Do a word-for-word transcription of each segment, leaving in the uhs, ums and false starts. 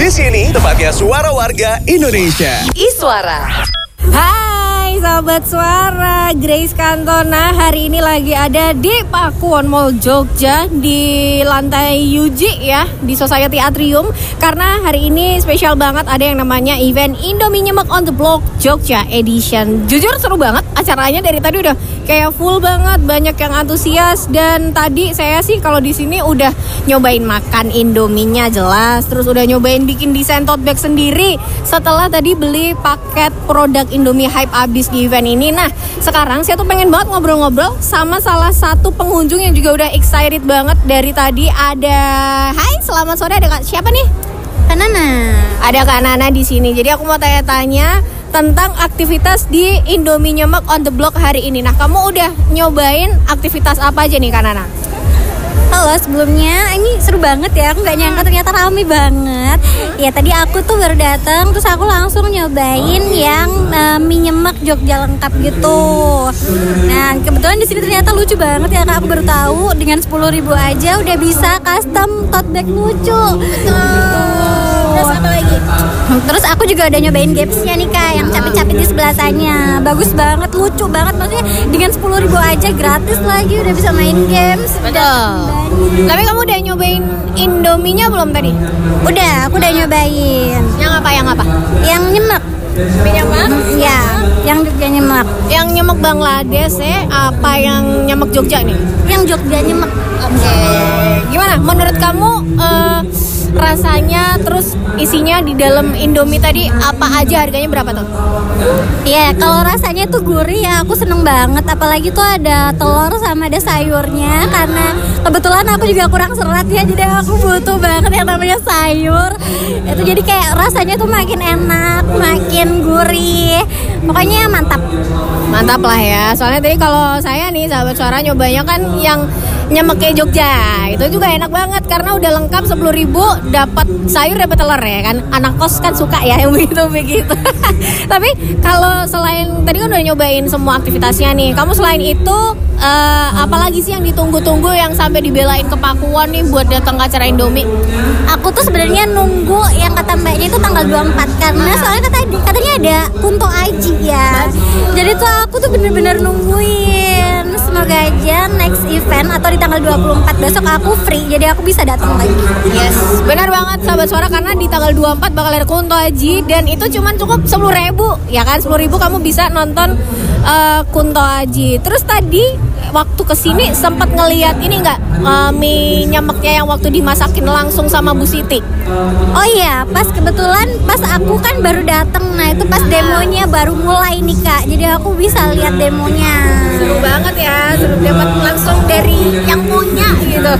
Di sini tempatnya suara warga Indonesia. Iswara. Hai sahabat suara, Grace Cantona hari ini lagi ada di Pakuwon Mall Jogja di lantai U J ya, di Society Atrium. Karena hari ini spesial banget, ada yang namanya event Indomie Nyemek on the Block Jogja Edition. Jujur seru banget acaranya, dari tadi udah kayak full banget, banyak yang antusias. Dan tadi saya sih kalau di sini udah nyobain makan Indominya jelas, terus udah nyobain bikin desain tote bag sendiri setelah tadi beli paket produk Indomie Hype abis di event ini. Nah, sekarang saya tuh pengen banget ngobrol-ngobrol sama salah satu pengunjung yang juga udah excited banget dari tadi. Ada, hai, selamat sore, ada Kak, siapa nih? Kak Nana. Ada Kak Nana di sini. Jadi aku mau tanya-tanya tentang aktivitas di Indomie Nyemek on the Block hari ini. Nah, kamu udah nyobain aktivitas apa aja nih Kak Nana? Halo, sebelumnya ini seru banget ya, aku nggak nyangka ternyata rame banget. Ya tadi aku tuh baru datang, terus aku langsung nyobain yang uh, mie nyemek Jogja lengkap gitu. Nah kebetulan di sini ternyata lucu banget ya Kak, aku baru tahu dengan sepuluh ribu aja udah bisa custom tote bag lucu. Terus apa lagi? Terus aku juga udah nyobain gamesnya nih Kak, yang capit-capit di sebelah sana. Bagus banget, lucu banget, maksudnya dengan sepuluh ribu aja gratis lagi udah bisa main games. Betul. Tapi kamu udah nyobain Indominya belum tadi? Udah, aku udah nyobain. Yang apa, yang apa? Yang nyemek. Mie nyemek? Ya, yang Jogja nyemek. Yang nyemek Bangladesh ya? Apa yang nyemek Jogja nih? Yang Jogja nyemek. Oke. Okay. Gimana? Menurut kamu uh, rasanya, terus isinya di dalam Indomie tadi apa aja, harganya berapa tuh? Iya, kalau rasanya tuh gurih ya, aku seneng banget. Apalagi tuh ada telur sama ada sayurnya. Karena kebetulan aku juga kurang serat ya, jadi aku butuh banget yang namanya sayur. Itu jadi kayak rasanya tuh makin enak, makin gurih. Pokoknya mantap. Mantap lah ya. Soalnya tadi kalau saya nih sahabat suara nyobanya kan yang nyemeknya Jogja, itu juga enak banget karena udah lengkap sepuluh ribu, dapat sayur, dapat telur ya kan. Anak kos kan suka ya yang begitu-begitu. Tapi kalau selain tadi kan udah nyobain semua aktivitasnya nih, kamu selain itu uh, apalagi sih yang ditunggu-tunggu yang sampai dibelain ke Pakuwon nih buat datang ke acara Indomie? Aku tuh sebenarnya nunggu yang kata mbaknya itu tanggal dua puluh empat karena soalnya kata katanya ada Kunto Aji ya. Jadi tuh aku tuh bener-bener nungguin. Semoga aja next event atau di tanggal dua puluh empat besok aku free, jadi aku bisa datang lagi. Yes, benar banget sahabat suara, karena di tanggal dua puluh empat bakal ada Kunto Aji dan itu cuman cukup sepuluh ribu ya kan. Sepuluh ribu kamu bisa nonton uh, Kunto Aji. Terus tadi waktu kesini sempat ngeliat ini nggak, uh, mie nyemeknya yang waktu dimasakin langsung sama Bu Siti? Oh iya, pas kebetulan pas aku kan baru datang, nah itu pas demonya baru mulai nih Kak, jadi aku bisa lihat demonya. Seru banget ya, seru dapat langsung dari yang punya gitu.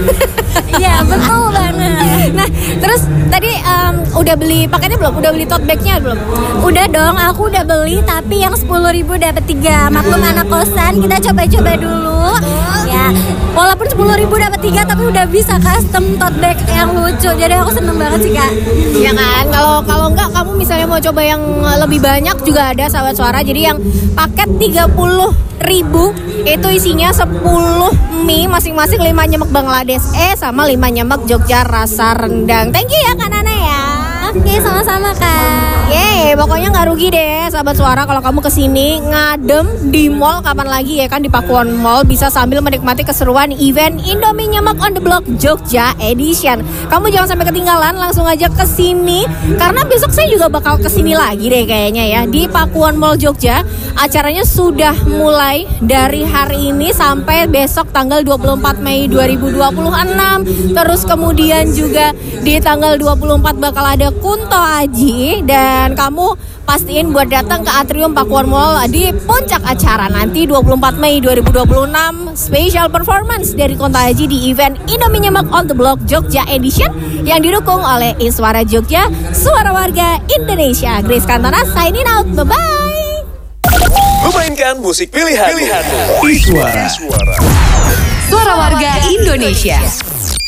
Iya betul banget. Nah terus tadi um, udah beli paketnya belum? Udah beli tote bagnya belum? Udah dong, aku udah beli, tapi yang sepuluh ribu dapat tiga. Maklum anak kosan, kita coba-coba dulu. Ya, walaupun sepuluh ribu dapat tiga, tapi udah bisa custom tote bag yang lucu. Jadi aku seneng banget sih Kak. Iya kan, kalau kalau enggak kamu misalnya mau coba yang lebih banyak juga ada sahabat suara. Jadi yang paket tiga puluh ribu itu isinya sepuluh mie, masing-masing lima nyemek Bangladesh eh sama lima nyemek Jogja rasa rendang. Thank you ya Kak Nana ya. Oke, sama-sama Kak. Yeay, pokoknya nggak rugi deh sahabat suara kalau kamu kesini ngadem di mall. Kapan lagi ya kan, di Pakuwon Mall, bisa sambil menikmati keseruan event Indomie Nyemek on the Block Jogja Edition. Kamu jangan sampai ketinggalan, langsung aja kesini karena besok saya juga bakal kesini lagi deh kayaknya ya, di Pakuwon Mall Jogja. Acaranya sudah mulai dari hari ini sampai besok tanggal dua puluh empat Mei dua ribu dua puluh enam. Terus kemudian juga di tanggal dua puluh empat bakal ada Kunto Aji, dan kamu pastiin buat datang ke Atrium Pakuwon Mall di puncak acara nanti dua puluh empat Mei dua ribu dua puluh enam. Special performance dari Kunto Aji di event Indomie Nyemek on the Block Jogja Edition yang didukung oleh Iswara Jogja, suara warga Indonesia. Grace Cantona signing out, bye-bye. Memainkan musik pilihan. Pilihan. Iswara. Suara warga Indonesia.